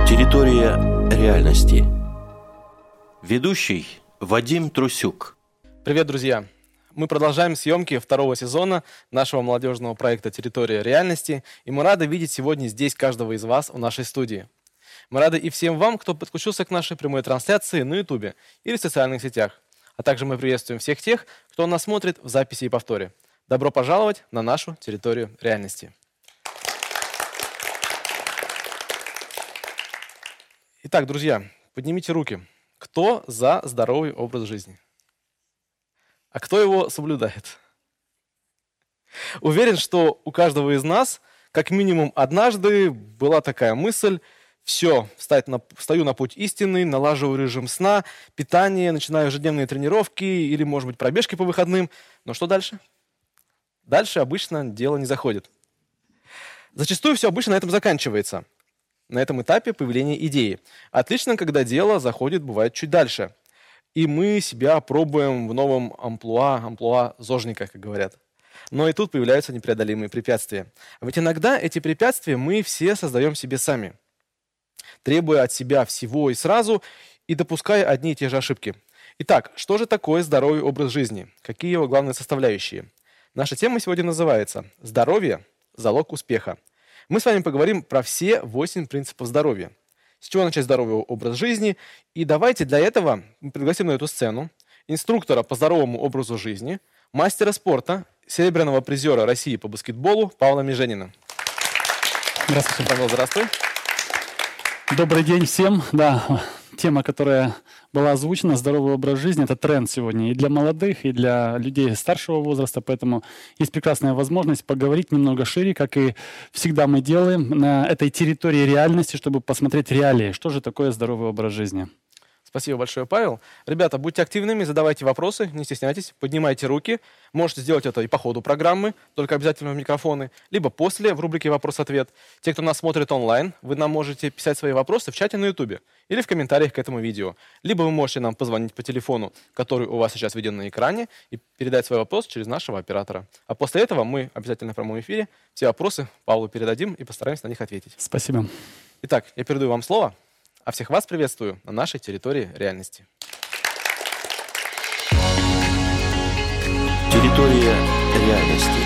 Территория реальности. Ведущий Вадим Трусюк. Привет, друзья! Мы продолжаем съемки второго сезона нашего молодежного проекта «Территория реальности», и мы рады видеть сегодня здесь каждого из вас в нашей студии. Мы рады и всем вам, кто подключился к нашей прямой трансляции на YouTube или в социальных сетях. А также мы приветствуем всех тех, кто нас смотрит в записи и повторе. Добро пожаловать на нашу территорию реальности. Итак, друзья, поднимите руки. Кто за здоровый образ жизни? А кто его соблюдает? Уверен, что у каждого из нас как минимум однажды была такая мысль: все, встаю на путь истины, налаживаю режим сна, питание, начинаю ежедневные тренировки или, может быть, пробежки по выходным. Но что дальше? Дальше обычно дело не заходит. Зачастую все обычно на этом заканчивается. На этом этапе появления идеи. Отлично, когда дело заходит, бывает, чуть дальше. И мы себя пробуем в новом амплуа зожника, как говорят. Но и тут появляются непреодолимые препятствия. Ведь иногда эти препятствия мы все создаем себе сами, требуя от себя всего и сразу, и допуская одни и те же ошибки. Итак, что же такое здоровый образ жизни? Какие его главные составляющие? Наша тема сегодня называется «Здоровье – залог успеха». Мы с вами поговорим про все 8 принципов здоровья. С чего начать здоровый образ жизни? И давайте для этого мы пригласим на эту сцену инструктора по здоровому образу жизни, мастера спорта, серебряного призера России по баскетболу Павла Меженина. Здравствуйте. Павел, здравствуй. Добрый день всем. Да, тема, которая была озвучена, здоровый образ жизни, это тренд сегодня и для молодых, и для людей старшего возраста, поэтому есть прекрасная возможность поговорить немного шире, как и всегда мы делаем на этой территории реальности, чтобы посмотреть реалии, что же такое здоровый образ жизни. Спасибо большое, Павел. Ребята, будьте активными, задавайте вопросы, не стесняйтесь, поднимайте руки. Можете сделать это и по ходу программы, только обязательно в микрофоны, либо после в рубрике «Вопрос-ответ». Те, кто нас смотрит онлайн, вы нам можете писать свои вопросы в чате на YouTube или в комментариях к этому видео. Либо вы можете нам позвонить по телефону, который у вас сейчас виден на экране, и передать свой вопрос через нашего оператора. А после этого мы обязательно в прямом эфире все вопросы Павлу передадим и постараемся на них ответить. Спасибо. Итак, я передаю вам слово. А всех вас приветствую на нашей территории реальности. Территория реальности.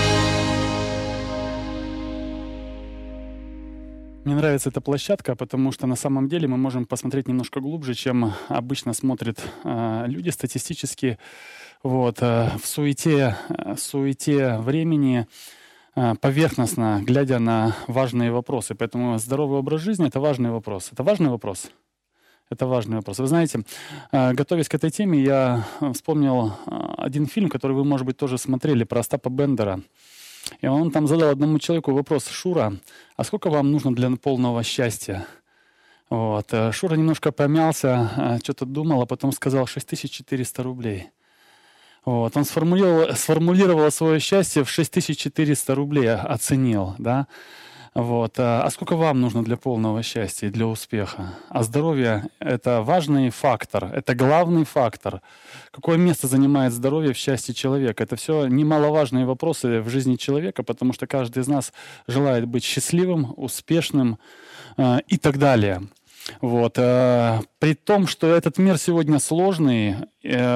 Мне нравится эта площадка, потому что на самом деле мы можем посмотреть немножко глубже, чем обычно смотрят люди статистически. В суете времени, поверхностно, глядя на важные вопросы. Поэтому здоровый образ жизни – это важный вопрос. Это важный вопрос? Это важный вопрос. Вы знаете, готовясь к этой теме, я вспомнил один фильм, который вы, может быть, тоже смотрели, про Остапа Бендера. И он там задал одному человеку вопрос: «Шура, а сколько вам нужно для полного счастья?» Шура немножко помялся, что-то думал, а потом сказал: 6400 рублей. Он сформулировал свое счастье в 6400 рублей, оценил, да? А сколько вам нужно для полного счастья и для успеха? А здоровье – это важный фактор, это главный фактор. Какое место занимает здоровье в счастье человека? Это все немаловажные вопросы в жизни человека, потому что каждый из нас желает быть счастливым, успешным и так далее. При том, что этот мир сегодня сложный,